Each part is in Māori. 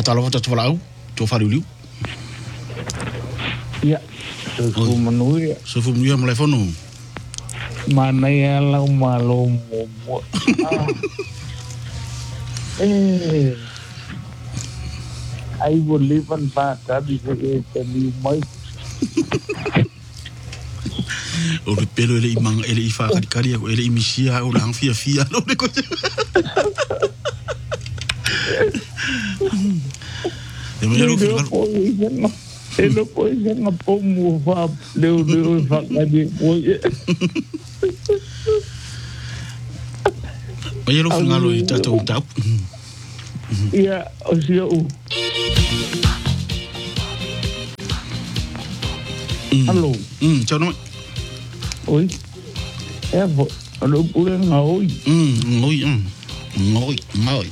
Whatalo wata tuwalau, to whariuliu. Ia, sofu manuia. Sofu manuia mo lefono. Mana ia lau malo mo. I will live on Pata because it's a new mic. O le pelo ele imang ele ifa kari ko ele imisia o lang fia lo de ko. E me lo fingalo. Ele poi nga pomo fa leo fa kadi poi. O ele fingalo i tato tap. Ia, o sia u. Hello. Ciao no. Oi. Alo pure ngoi. Ngoi.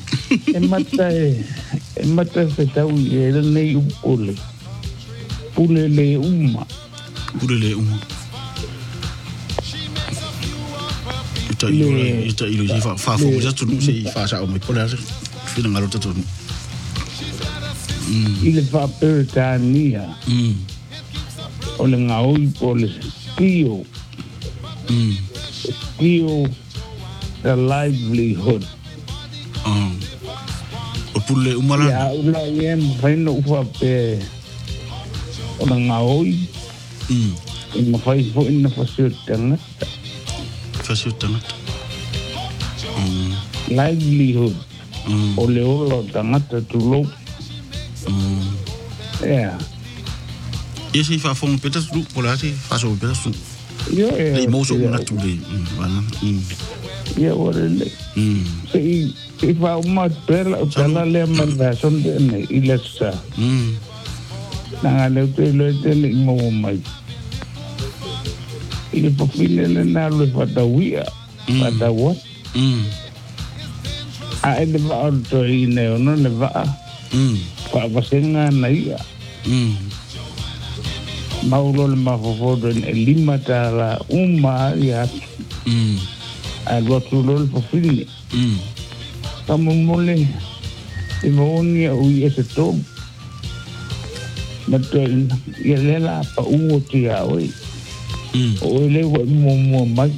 E mata se tau e nei upole. Pule le uma. Ita ilo fa fo ja tu se fa sa o me pole ase. Fina ngalo tatu. Ile fa peritania. O le ngoi pole pio. Pio the livelihood. O pule umala. Ya ula yen faino ufa pe. O le ngoi. Ina fai fo ina fasiutanga. Livelihood. O le olo tangata tulo. Yeah. Ese fa fo petas lu pola se fa so petas lu. Yeah. Le moso na tu le. Yeah, what is it? See, if I might tell a lemon version, then let's now le mo mai. Ile po file na le fata wia. Fata what? A ele va auto ine no le va. Pa vasenga na ia. Maulo le mafofodo e lima tala uma ya. A rotulo po file. Kamo mole. E moni o ese to. Mato yelela pa uo tia oi. O ele wa mo mai.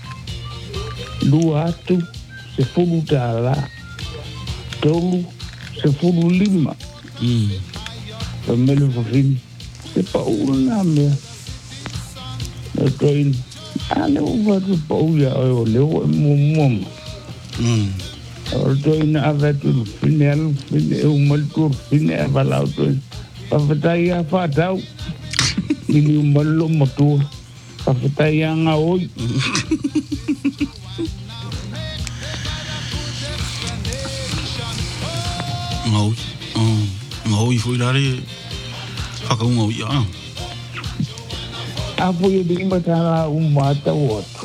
Lu atu se fulu tala. Tolu se fulu lima. Pa mele po file. Se pa uo na mea. Mato in. Ale uva tu pa uia o leo mo. O to ina avetu fine o maltur fine avalau to. Pafetaya fatau. Ini malo motu. Pafetaya ngaoi. Ngoi foi dare. Faka ngoi ah. Apo yo di matala umata wotu.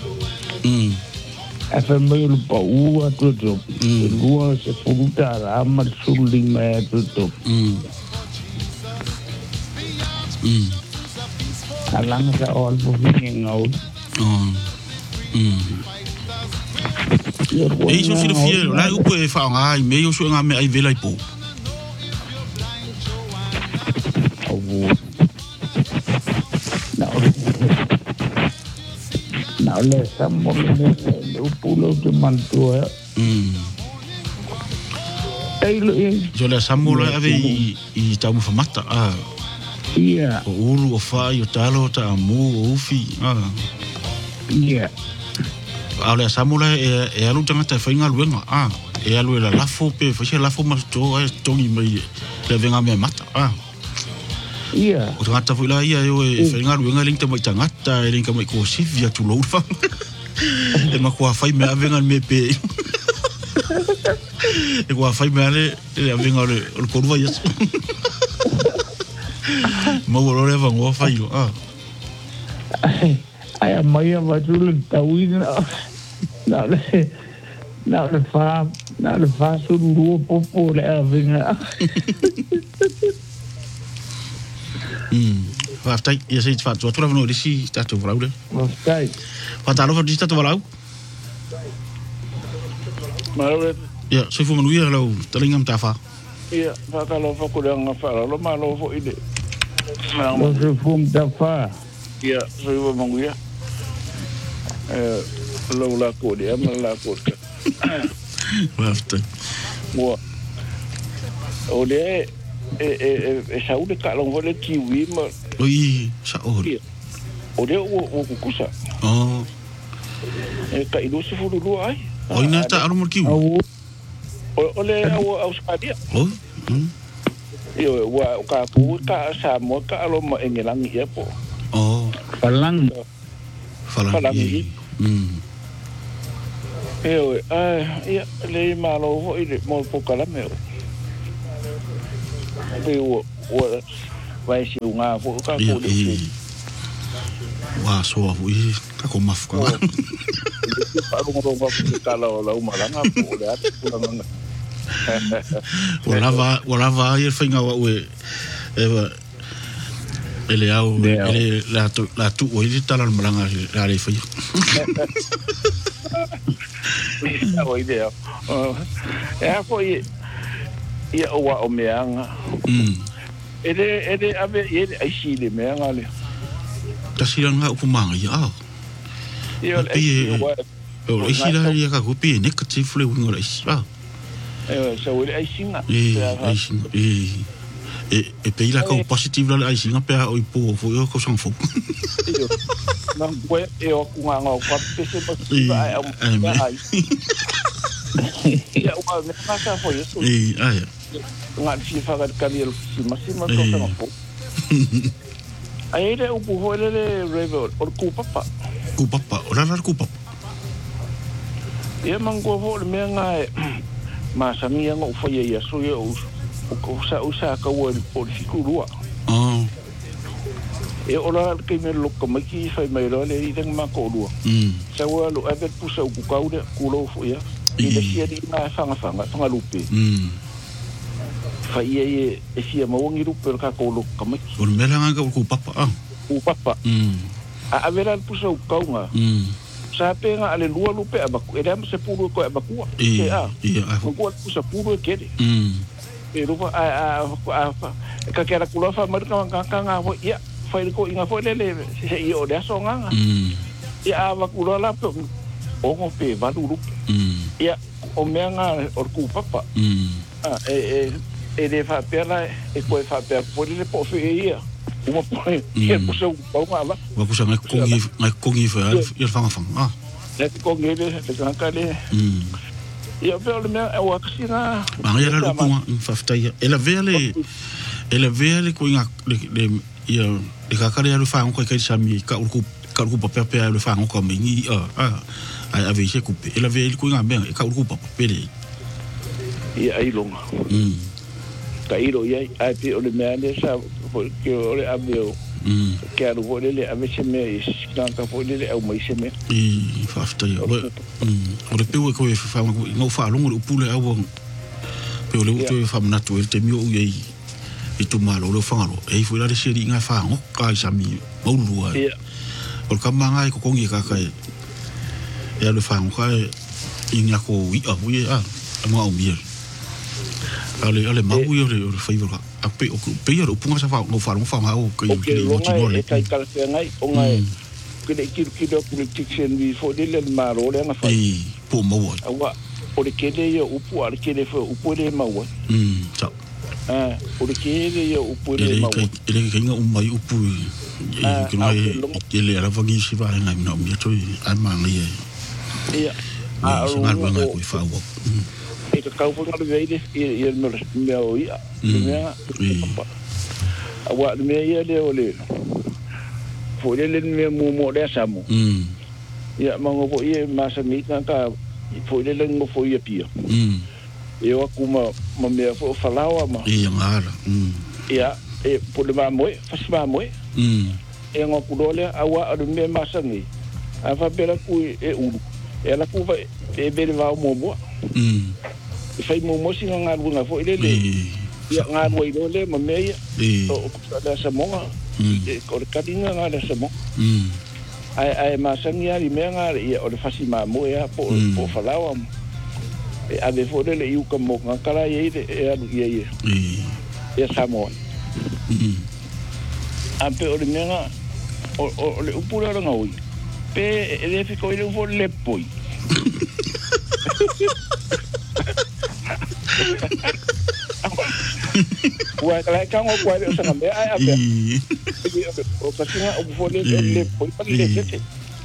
Essa meio pa ua tudo. Lua se puta amal suling me tudo. Alang sa all po ngau. E so fira fia, la upo e fa nga i meio so nga me ai vela i po. Now le samo le upulo de mantua. Jo le samo le ave i tamu famata a. Ia. O uru o fai o talo ta amu o ufi a. Ia. A le samo le e alu tangata fainga luenga a. E alu la lafo pe fa lafo mas to e tongi mai le venga me mata a. Ia. O tangata foi la ia yo e fainga luenga link mai tangata e link mai ko sivia tu lo fa. E ma ko fai me avenga me pe. E ko fai me ale e avenga o ko ruva yes. Ma wo le va ngo fai yo a. Ai mai va tu le tawina. Na le fa su ruo popo le avenga. Vai ia sei fa tu ora no disi tato vraude. Vai. Fa talo fa disi tato vrau. Maravilha. Ja, so fu manuia lo talingam tafa. Ia, whakalo whakuranga wharalo, malo fo ide. O se fum ta wha. Ia, soiwa manguia. Lau la kode, ama la kode. Wafta. Mua. O le, saude ka long vole kiwi ma. Oi, sa ori. O le o kukusa. Oh. Ka ido se fulu lua ai. Oi, na ta aro kiwi. O le au skadia. Oh. Yo, wa ka pu ka sa mo ka lo ma engelangi ia po. Oh. Falang. Falangi. Yo, ia le malo ho ide mo po kala me. Yo, vai si unga po ka ko le. Wa so ui ka ko mafka. Pa ro ro ka la umalanga po le ate pulanga. Wala ia whainga wa ue ewa ele au ele la tu o ili tala malanga la le whaia o idea fo ia o meanga ele ave ele aisi le meanga le tasiranga upumanga ia ia o isi la ia ka kopi negative le wingo isi so ele aisinga aisinga e peila ka positive la aisinga pe o ipo fo yo ko sang fo na bue o kunga ngo pa pese pa ai ia o me pasa fo isso ai nga si fa ka li si masima ko sa fo ai le o pu le revel o ku papa ora ku papa ia mango fo le me nga masangi nga o foi ia so ia o usa ka o fikurua e ora ke me lo ko maki fai mai lo le ideng ma ko lua sa wa lo ave pusa ku kaude ku lo fo ia i le sia di na fanga lupe fai e sia mo ngi lupe ka ko lo ka maki o me langa ku papa a avera pusa ku kaunga sa penga ale lua lupe abaku era se puru ko abaku e ko pusa puru kede e rupa ka kera kulofa marka kanga ho ia fai ko inga fo le se io de songa ia va kulola pe o ko pe va duru ia o menga o ku papa e de fa pela e ko fa per por le po fe ia uma point ia pusa o ko ala wa pusa ngai kongi fa ia fanga le ko ngebe le kanka le ia pe le mea o akasina ia la lupunga faftai ela vele ko inga le ia le kakare ya lufa ko kai sami ka urku pape ya lufa ko mingi ai ave se kupe ela vele ko inga me ka urku pape le ia ai longa ka iro ia ai pe o le mea le sa ke o le ave que era o ele a mexer mais não tá foi ele é o mais sempre e fafta o le peu ko e fa no fa longo o pule a bon pe o le to fa na to ele te mio e tu malo lo fa lo e foi la de seri nga fa o ka sa mi o lua o ka manga ko kongi ka kai e le fa ka inga ko wi a ma o mi ale ma wi o le fa a pe o pe o punga sa fa no fa o ke o tino le kai kala ngai o ngai ke le ki do politician vi fo de le maro le nga fa po mo wa o le ke le yo upu al ke le fo upu le ma wa sa o le ke le yo upu le ma wa ele ke nga mai upu ke ngai ke le ara vangi si va ngai no mi to ai ma ngai ia a ngal va ngai ko fa wa e ka kau pun ada veide ia me o ia me awa me ia le ole fo le me mo de samu ia mango po ia masa mi ka fo le ngo fo ia pia eu akuma me fo falawa ma ia ngara ia e po le mo fasma mo e ngo kudole awa me masa ni afa bela ku e uru ela ku va e bele va mo fai mo singa nga fo ile ia nga mo ile ma me o da sa mo e ko ka dinga nga da sa mo ai ma sangia ri me nga ia o le fasi ma mo ia po falawa e ave fo le iu ka mo kala ye e anu ye e Samoa ampe o le menga o le upura nga oi pe e fi ko ile fo le poi wa kala ka ngo kwa le sa me ai ampe o ka singa o fo le poi pa le tete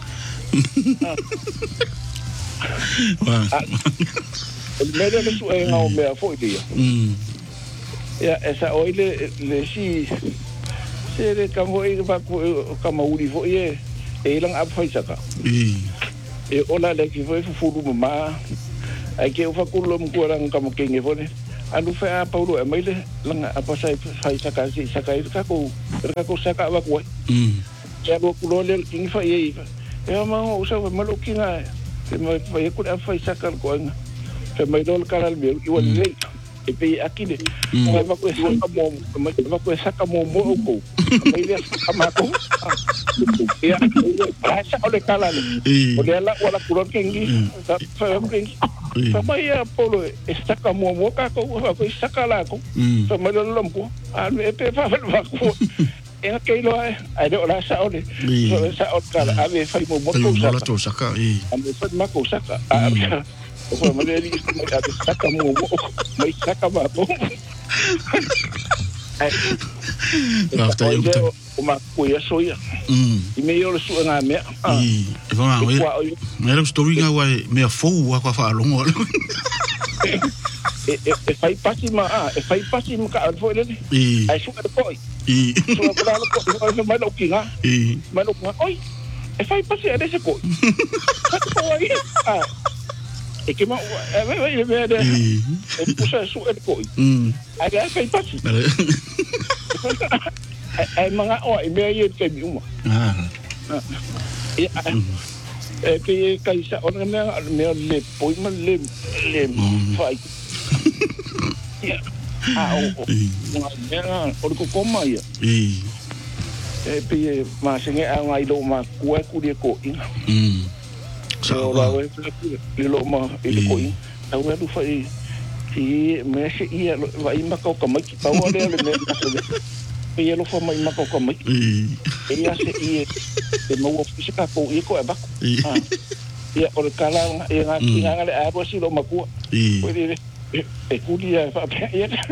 el medio le su en o me fo dia ya esa oile le si se le kamo i va kama uri fo ye e lang ap fai saka e ola le ki fo fu mama ai ke fa kulo mo rang kamo kenge fo ne anu fa paulo e maile lang apa sai fai saka si saka i ka ko saka va ko ya lo kulo le king fa ye e ma o sa ma lo kinga e ma fa ye ku fa saka ko nga fe mai dol kala le i wa le e pe akile ma va ko saka mo ko mai le sama ko ya sa ole kala le o le la wala kulo kengi sa fa kengi sa mai ya polo e saka mo ka ko saka la ko sa mai lo lompo a e pe fa va ko e ke lo ai do la sa ole sa o kala ave fa mo ko saka a me fa ma ko saka o ma le ri saka mo mai saka ba ko after you o ma ko ya soya i me yo su nga me e va me era story nga wa me fo wa kwa fa longo e fai pasi ma ka fo le ai su ko su ko la ko ma lo kinga ma lo ma oi e fai pasi ade se ko e ke ma e pusa su ko ai fai pasi ai mga o e me ye ke mi uma e ke kai sa ona me le poi ma le fai ya o ko koma ya e pe ma se nge ai do ma ku de ko ina so la we le lo ma e ko ina au le fai ti me se ia va i ma ko ma ki pa o le me e lo fa mai ma ko ma e ia se i e mo o se ka ko i ko e ba ia o kala e nga le a bo si lo ma ku o le e kulia fa pe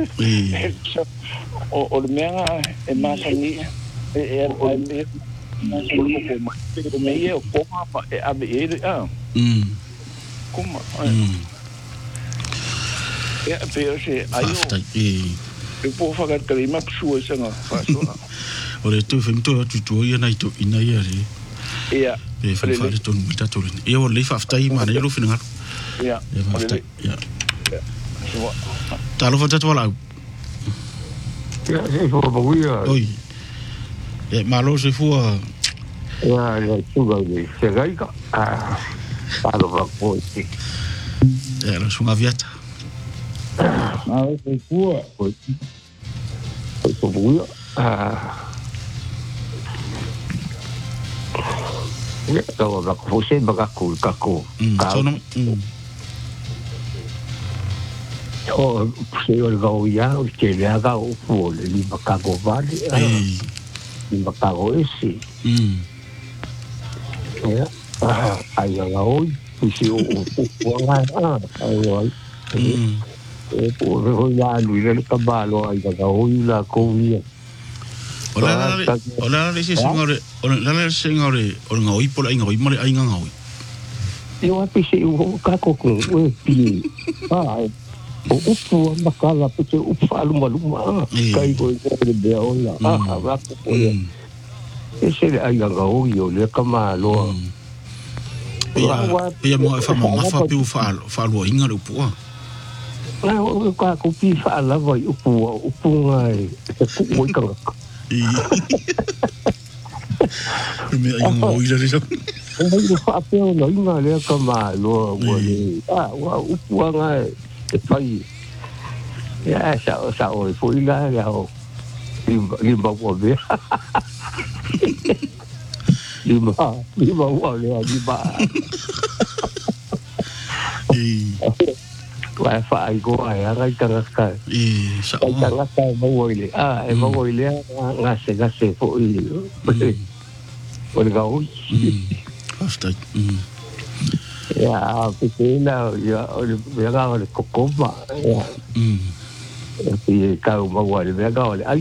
o le menga e masa ni e ma se lo ko ma e me e o koma pa e a be e koma e pe se ayo e po fa ka le ma su se nga fa so o le tu fem to tu ia na to ina ia re ia e fa le to mita to e o le fa ftai ma le lo fina ia ia talo fa tatu ala ya se fo ba uia oi e malo se fua ya suga de se gai ka talo va ko ti e la sunga viata ma se fua ko ko uia ya to va ko se ba ka ko o se o go ya o que le haga o le liba cago vale liba cago ese ya ai la hoy si o ai o ya lui le caballo ai la hoy la comida Ola le singore ola le singore o nga oi pola inga oi mare ai nga oi eu apese o caco com o pi o upu makala pete upu aluma kai ko de beola va ko ese le ai nga oi o le kamalo ia mo fa mo fa pi fa lo inga upu o ka ko pi fa la vai upu ngai ko ka me ai nga oi le so o fa pe o inga le kamalo o le wa upu ngai e fai ya sa o foi lá ya o limba o ver limba o le limba Wa fa ai go ai ara tanga ka. sa Ai tanga ka mo ile. E mo ile nga se fo ile. O le gau. Hasta. Ya, pequena, ya, o le ga o le kokoma. Ya. E ka mo wa le ga o le ai.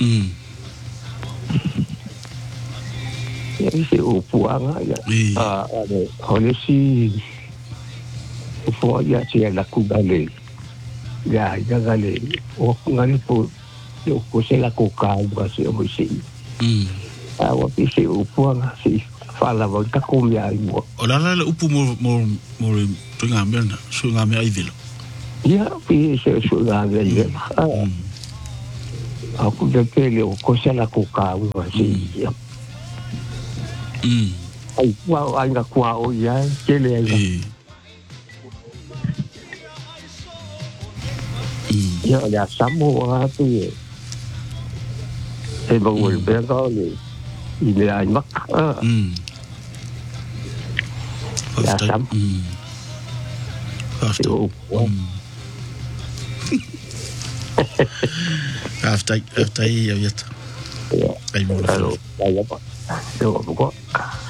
Ya se o puanga ya. O le si fo ya se la kugale. Ya gale o ngani po ko se la koka ba se o se. Wa se o puanga se fala va ka komia i mo. O la upu mo tunga merna, sunga me ai vilo. Ya, pi se sunga me. Aku de pele o ko se la koka ba se. Ai wa ai ga kwa o ya kele ai. Ya ya Samoa tu ye. E bawa berkau ni. Ini ai mak. Ya Sam. After. After ya. Ai mo. Ai apa. Yo buka.